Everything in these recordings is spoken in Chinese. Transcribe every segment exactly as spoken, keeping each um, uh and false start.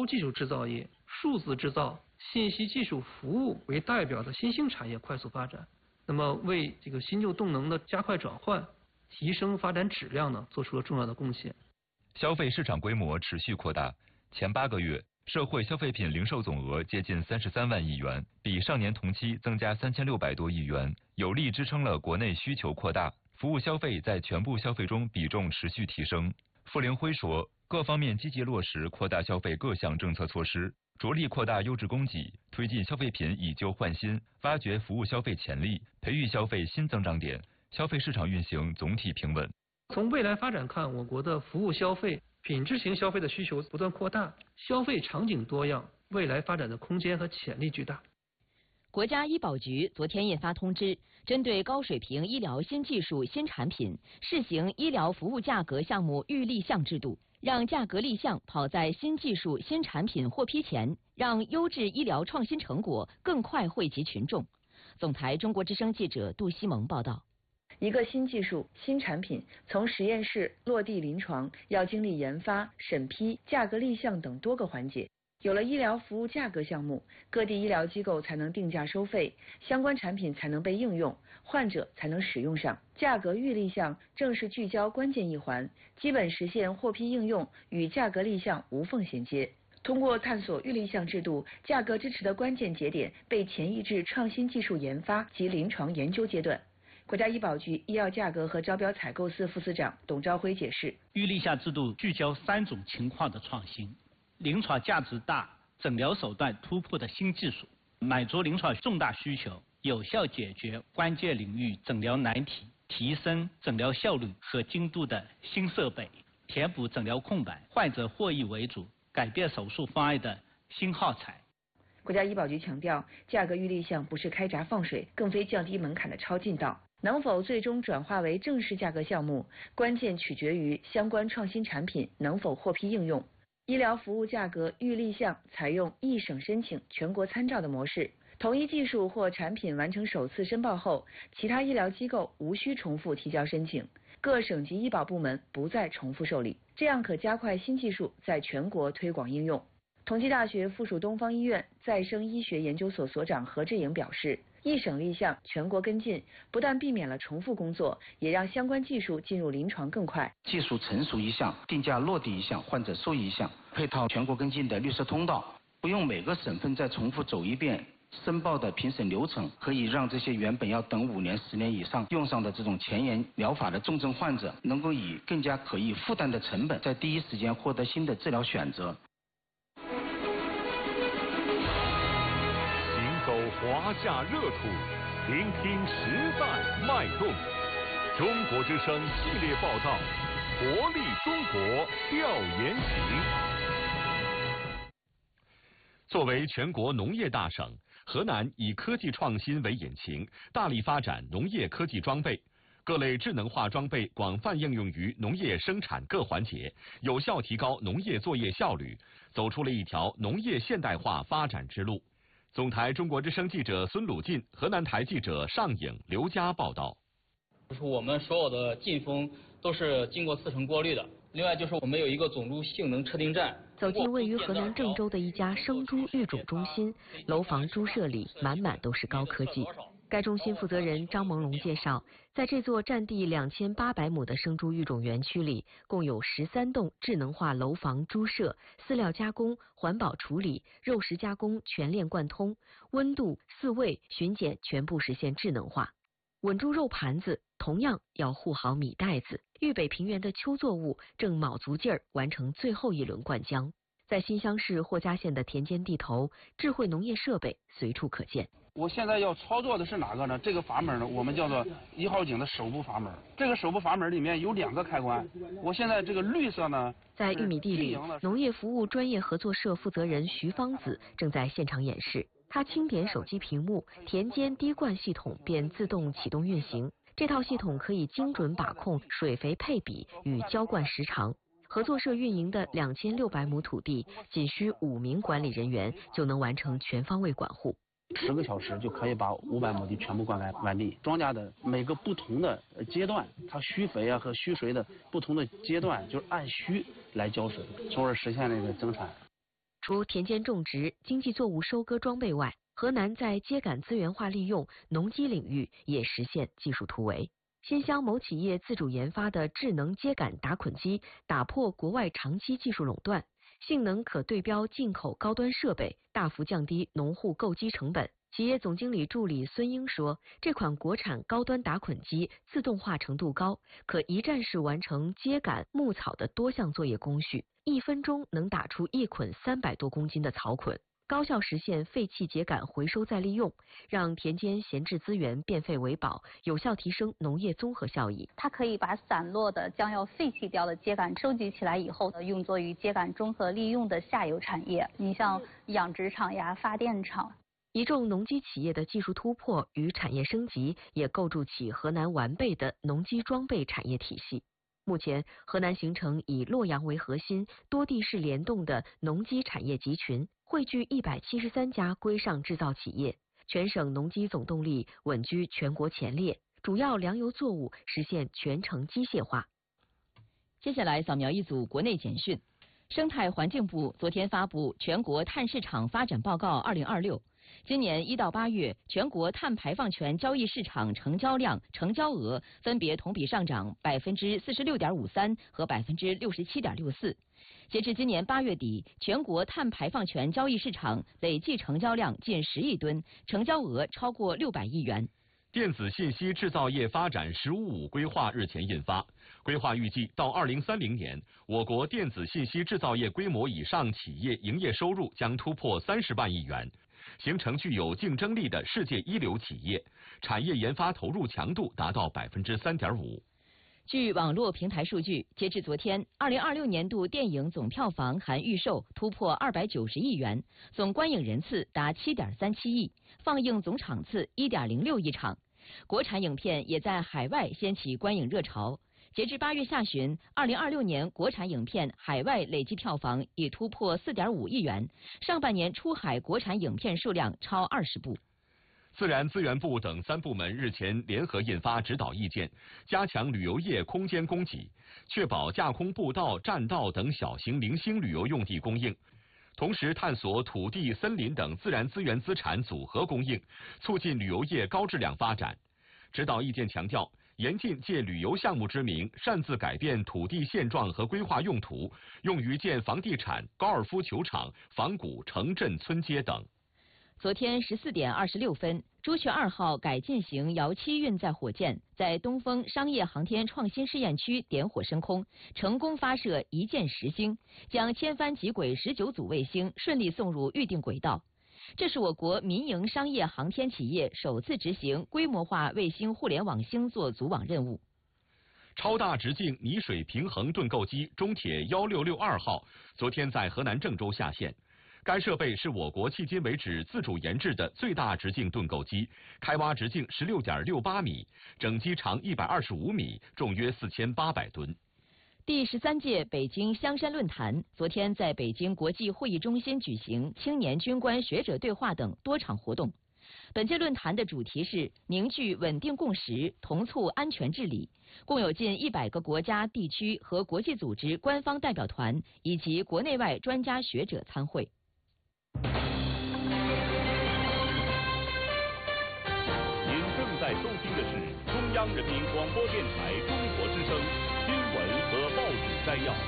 高技术制造业、数字制造、信息技术服务为代表的新兴产业快速发展，那么为这个新旧动能的加快转换、提升发展质量呢，做出了重要的贡献。 消费市场规模持续扩大，前八个月社会消费品零售总额接近三十三万亿元，比上年同期增加三千六百多亿元，有力支撑了国内需求扩大，服务消费在全部消费中比重持续提升。傅凌辉说，各方面积极落实扩大消费各项政策措施，着力扩大优质供给，推进消费品以旧换新，挖掘服务消费潜力，培育消费新增长点，消费市场运行总体平稳。 从未来发展看，我国的服务消费、品质型消费的需求不断扩大，消费场景多样，未来发展的空间和潜力巨大。 国家医保局昨天印发通知，针对高水平医疗新技术新产品，试行医疗服务价格项目预立项制度，让价格立项跑在新技术新产品获批前，让优质医疗创新成果更快惠及群众。总台中国之声记者杜西蒙报道。 一个新技术、新产品从实验室落地临床，要经历研发、审批、价格立项等多个环节。有了医疗服务价格项目，各地医疗机构才能定价收费，相关产品才能被应用，患者才能使用上。价格预立项正是聚焦关键一环，基本实现获批应用与价格立项无缝衔接。通过探索预立项制度，价格支持的关键节点被前移至创新技术研发及临床研究阶段。国家医保局医药价格和招标采购司副司长董朝辉解释， 预立项制度聚焦三种情况的创新：临床价值大、诊疗手段突破的新技术，满足临床重大需求，有效解决关键领域诊疗难题，提升诊疗效率和精度的新设备，填补诊疗空白，患者获益为主，改变手术方案的新耗材。 国家医保局强调，价格预立项不是开闸放水，更非降低门槛的超近道。能否最终转化为正式价格项目，关键取决于相关创新产品能否获批应用。医疗服务价格预立项采用一省申请、全国参照的模式，同一技术或产品完成首次申报后，其他医疗机构无需重复提交申请，各省级医保部门不再重复受理，这样可加快新技术在全国推广应用。同济大学附属东方医院再生医学研究所所长何志颖表示，一省立项，全国跟进，不但避免了重复工作，也让相关技术进入临床更快。 技术成熟一项，定价落地一项，患者受益一项，配套全国跟进的绿色通道，不用每个省份再重复走一遍申报的评审流程，可以让这些原本要等五年、十年以上用上的这种前沿疗法的重症患者，能够以更加可以负担的成本，在第一时间获得新的治疗选择。 走华夏热土，聆听时代脉动。中国之声系列报道，活力中国调研行。作为全国农业大省，河南以科技创新为引擎，大力发展农业科技装备，各类智能化装备广泛应用于农业生产各环节，有效提高农业作业效率，走出了一条农业现代化发展之路。总台中国之声记者孙鲁进，河南台记者尚颖、刘佳报道。 就是我们所有的进风都是经过四层过滤的。另外就是我们有一个种猪性能测定站。 走进位于河南郑州的一家生猪育种中心，楼房猪舍里满满都是高科技。该中心负责人张蒙龙介绍，在这座占地两千八百亩的生猪育种园区里，共有十三栋智能化楼房猪舍，饲料加工、环保处理、肉食加工全链贯通，温度、饲喂、巡检全部实现智能化。稳住肉盘子，同样要护好米袋子。豫北平原的秋作物正卯足劲儿完成最后一轮灌浆。在新乡市霍家县的田间地头，智慧农业设备随处可见。 我现在要操作的是哪个呢？这个阀门呢，我们叫做一号井的手部阀门。这个手部阀门里面有两个开关。我现在这个绿色呢， 在玉米地里，农业服务专业合作社负责人徐芳子正在现场演示。他轻点手机屏幕，田间滴灌系统便自动启动运行。这套系统可以精准把控水肥配比与浇灌时长。合作社运营的两千六百亩土地，仅需五名管理人员就能完成全方位管护。 十个小时就可以把五百亩地全部灌溉完毕。庄稼的每个不同的阶段，它需肥啊和需水的不同的阶段，就是按需来浇水，从而实现那个增产。 除田间种植、经济作物收割装备外，河南在秸秆资源化利用、农机领域也实现技术突围。新乡某企业自主研发的智能秸秆打捆机，打破国外长期技术垄断，性能可对标进口高端设备，大幅降低农户购机成本。企业总经理助理孙英说，这款国产高端打捆机自动化程度高，可一站式完成秸秆、牧草的多项作业工序，一分钟能打出一捆三百多公斤的草捆，高效实现废弃秸秆回收再利用，让田间闲置资源变废为宝，有效提升农业综合效益。 它可以把散落的将要废弃掉的秸秆收集起来以后，用作于秸秆综合利用的下游产业，你像养殖场呀、发电厂。 一众农机企业的技术突破与产业升级，也构筑起河南完备的农机装备产业体系。目前，河南形成以洛阳为核心、多地市联动的农机产业集群，汇聚一百七十三家规上制造企业，全省农机总动力稳居全国前列，主要粮油作物实现全程机械化。 接下来扫描一组国内简讯。生态环境部昨天发布全国碳市场发展报告二零二六。今年一到八月，全国碳排放权交易市场成交量、成交额分别同比上涨百分之四十六点五三和百分之六十七点六四。截至今年八月底，全国碳排放权交易市场累计成交量近十亿吨，成交额超过六百亿元。 电子信息制造业发展“十五五”规划日前印发，规划预计到二零三零年，我国电子信息制造业规模以上企业营业收入将突破三十万亿元，形成具有竞争力的世界一流企业，产业研发投入强度达到百分之三点五。 据网络平台数据，截至昨天，二零二六年度电影总票房含预售突破二百九十亿元，总观影人次达七点三七亿，放映总场次一点零六亿场。国产影片也在海外掀起观影热潮。截至八月下旬，二零二六年国产影片海外累计票房已突破四点五亿元，上半年出海国产影片数量超二十部。 自然资源部等三部门日前联合印发指导意见，加强旅游业空间供给，确保架空步道、栈道等小型零星旅游用地供应，同时探索土地、森林等自然资源资产组合供应，促进旅游业高质量发展。指导意见强调，严禁借旅游项目之名擅自改变土地现状和规划用途，用于建房地产、高尔夫球场、仿古、城镇、村街等。 昨天十四点二十六分，朱雀二号改进型遥七运载火箭在东风商业航天创新试验区点火升空，成功发射一箭十星，将千帆极轨十九组卫星顺利送入预定轨道。这是我国民营商业航天企业首次执行规模化卫星互联网星座组网任务。 超大直径泥水平衡盾构机中铁一六六二号昨天在河南郑州下线。该设备是我国迄今为止自主研制的最大直径盾构机，开挖直径 十六点六八米，整机长一百二十五米，重约四千八百吨。 第十三届北京香山论坛昨天在北京国际会议中心举行青年军官学者对话等多场活动。本届论坛的主题是凝聚稳定共识，同促安全治理，共有近一百个国家、地区和国际组织官方代表团以及国内外专家学者参会。 您正在收听的是中央人民广播电台中国之声新闻和报纸摘要。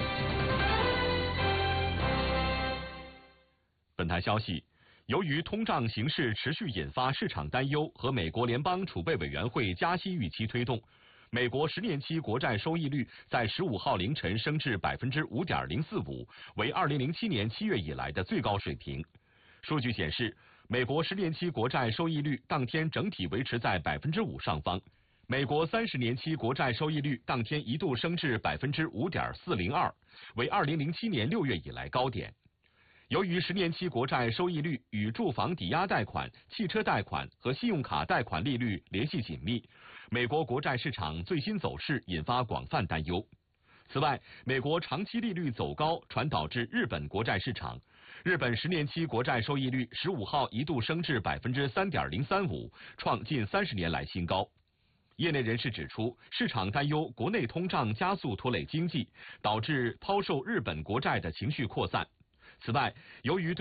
本台消息，由于通胀形势持续引发市场担忧和美国联邦储备委员会加息预期推动，美国十年期国债收益率在十五号凌晨升至百分之五点零四五，为二零零七年七月以来的最高水平。数据显示，美国十年期国债收益率当天整体维持在百分之五上方。美国三十年期国债收益率当天一度升至百分之五点四零二，为二零零七年六月以来高点。由于十年期国债收益率与住房抵押贷款、汽车贷款和信用卡贷款利率联系紧密，美国国债市场最新走势引发广泛担忧。此外，美国长期利率走高传导至日本国债市场，日本十年期国债收益率十五号一度升至百分之三点零三五，创近三十年来新高。业内人士指出，市场担忧国内通胀加速拖累经济，导致抛售日本国债的情绪扩散。 此外，由于对